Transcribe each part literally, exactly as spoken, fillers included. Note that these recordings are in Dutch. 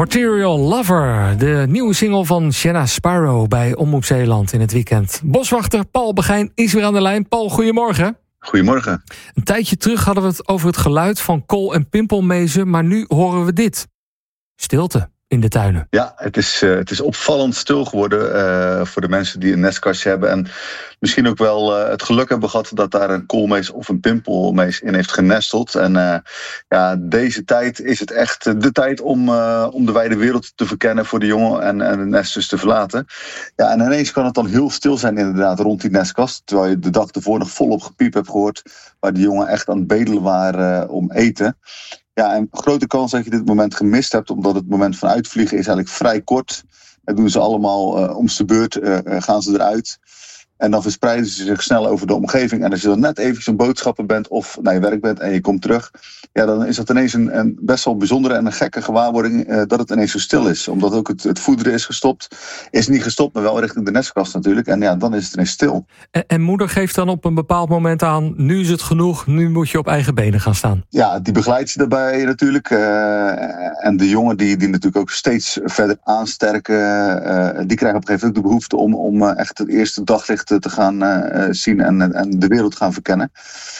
Material Lover, de nieuwe single van Shanna Sparrow bij Omroep Zeeland in het weekend. Boswachter Paul Begijn is weer aan de lijn. Paul, goedemorgen. Goedemorgen. Een tijdje terug hadden we het over het geluid van kool- en pimpelmezen, maar nu horen we dit. Stilte in de tuinen. Ja, het is, uh, het is opvallend stil geworden uh, voor de mensen die een nestkastje hebben. En misschien ook wel uh, het geluk hebben gehad dat daar een koolmees of een pimpelmees in heeft genesteld. En uh, ja, deze tijd is het echt de tijd om, uh, om de wijde wereld te verkennen voor de jongen en, en de nest dus te verlaten. Ja, en ineens kan het dan heel stil zijn inderdaad rond die nestkast. Terwijl je de dag ervoor nog volop gepiep hebt gehoord, waar de jongen echt aan het bedelen waren uh, om eten. Ja, en grote kans dat je dit moment gemist hebt, omdat het moment van uitvliegen is eigenlijk vrij kort. Dat doen ze allemaal uh, om de beurt, uh, gaan ze eruit. En dan verspreiden ze zich snel over de omgeving. En als je dan net even zo'n boodschapper bent of naar je werk bent en je komt terug, ja, dan is dat ineens een, een best wel bijzondere en een gekke gewaarwording uh, dat het ineens zo stil is. Omdat ook het, het voederen is gestopt. Is niet gestopt, maar wel richting de nestkast natuurlijk. En ja, dan is het ineens stil. En, en moeder geeft dan op een bepaald moment aan, nu is het genoeg, nu moet je op eigen benen gaan staan. Ja, die begeleidt ze daarbij natuurlijk. Uh, en de jongen die, die natuurlijk ook steeds verder aansterken, uh, die krijgen op een gegeven moment ook de behoefte om, om uh, echt het eerste daglicht te gaan uh, zien en, en de wereld gaan verkennen.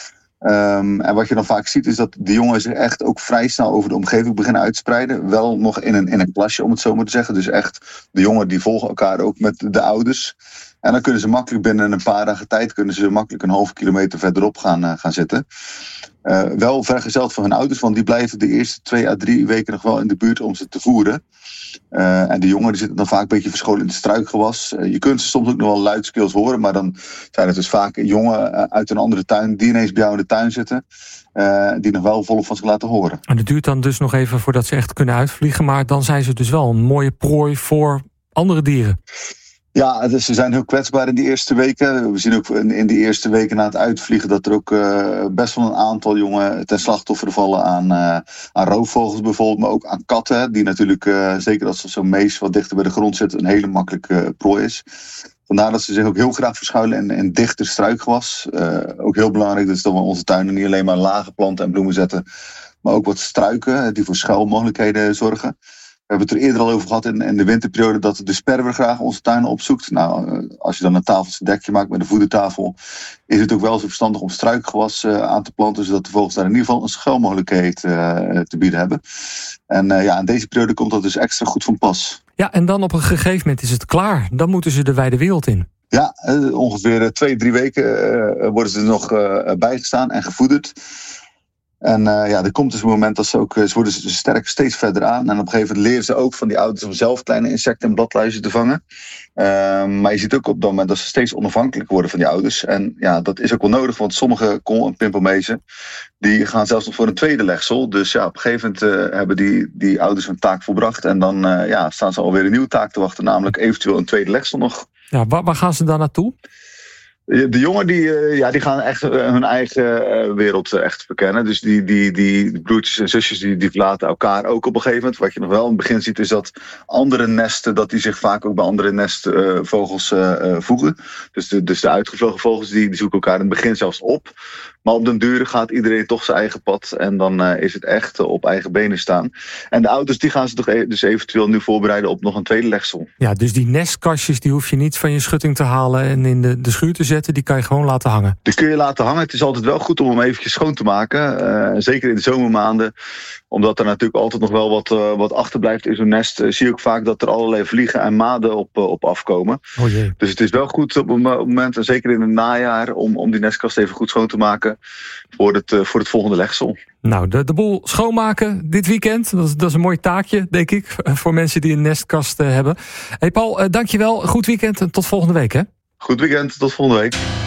Um, en wat je dan vaak ziet is dat de jongen zich echt ook vrij snel over de omgeving beginnen uit te spreiden. Wel nog in een, in een klasje, om het zo maar te zeggen. Dus echt, de jongen die volgen elkaar ook met de ouders. En dan kunnen ze makkelijk binnen een paar dagen tijd kunnen ze makkelijk een halve kilometer verderop gaan, uh, gaan zitten. Uh, wel vergezeld van hun ouders, want die blijven de eerste twee à drie weken nog wel in de buurt om ze te voeren. Uh, en de jongen die zitten dan vaak een beetje verscholen in het struikgewas. Uh, je kunt ze soms ook nog wel luidkeels horen, maar dan zijn het dus vaak jongen uh, uit een andere tuin die ineens bij jou in de tuin zitten. Uh, die nog wel volop van zich laten horen. En het duurt dan dus nog even voordat ze echt kunnen uitvliegen, maar dan zijn ze dus wel een mooie prooi voor andere dieren. Ja, dus ze zijn heel kwetsbaar in die eerste weken. We zien ook in die eerste weken na het uitvliegen dat er ook uh, best wel een aantal jongen ten slachtoffer vallen aan, uh, aan roofvogels bijvoorbeeld, maar ook aan katten, die natuurlijk, uh, zeker als zo'n mees wat dichter bij de grond zit, een hele makkelijke uh, prooi is. Vandaar dat ze zich ook heel graag verschuilen in, in dichter struikgewas. Uh, ook heel belangrijk is dat we onze tuinen niet alleen maar lage planten en bloemen zetten, maar ook wat struiken die voor schuilmogelijkheden zorgen. We hebben het er eerder al over gehad in, in de winterperiode dat de sperwer graag onze tuinen opzoekt. Nou, als je dan een tafeltje dekje maakt met een voedertafel, is het ook wel zo verstandig om struikgewas uh, aan te planten, zodat de vogels daar in ieder geval een schuilmogelijkheid uh, te bieden hebben. En uh, ja, in deze periode komt dat dus extra goed van pas. Ja, en dan op een gegeven moment is het klaar. Dan moeten ze de wijde wereld in. Ja, uh, ongeveer twee, drie weken uh, worden ze er nog uh, bijgestaan en gevoederd. En uh, ja, er komt dus een moment dat ze ook, ze worden ze sterk steeds verder aan. En op een gegeven moment leren ze ook van die ouders om zelf kleine insecten en bladluizen te vangen. Uh, maar je ziet ook op dat moment dat ze steeds onafhankelijker worden van die ouders. En ja, dat is ook wel nodig, want sommige kool- en pimpelmezen, die gaan zelfs nog voor een tweede legsel. Dus ja, op een gegeven moment uh, hebben die, die ouders hun taak volbracht. En dan uh, ja, staan ze alweer een nieuwe taak te wachten, namelijk eventueel een tweede legsel nog. Ja, waar, waar gaan ze dan naartoe? De jongen die, ja, die gaan echt hun eigen wereld echt verkennen. Dus die, die, die broertjes en zusjes die, die verlaten elkaar ook op een gegeven moment. Wat je nog wel in het begin ziet is dat andere nesten, dat die zich vaak ook bij andere nestvogels uh, uh, voegen. Dus de, dus de uitgevlogen vogels die, die zoeken elkaar in het begin zelfs op. Maar op den duur gaat iedereen toch zijn eigen pad. En dan uh, is het echt uh, op eigen benen staan. En de ouders die gaan ze toch e- dus eventueel nu voorbereiden op nog een tweede legsel. Ja, dus die nestkastjes die hoef je niet van je schutting te halen en in de, de schuur te zetten. Die kan je gewoon laten hangen. Die kun je laten hangen. Het is altijd wel goed om hem eventjes schoon te maken. Uh, zeker in de zomermaanden. Omdat er natuurlijk altijd nog wel wat, uh, wat achterblijft in zo'n nest. Uh, zie je ook vaak dat er allerlei vliegen en maden op, uh, op afkomen. Oh jee. Dus het is wel goed op een moment, en zeker in het najaar, om, om die nestkast even goed schoon te maken voor het, uh, voor het volgende legsel. Nou, de, de boel schoonmaken dit weekend. Dat is, dat is een mooi taakje, denk ik, voor mensen die een nestkast uh, hebben. Hey Paul, uh, dankjewel. Goed weekend en tot volgende week, hè? Goed weekend, tot volgende week.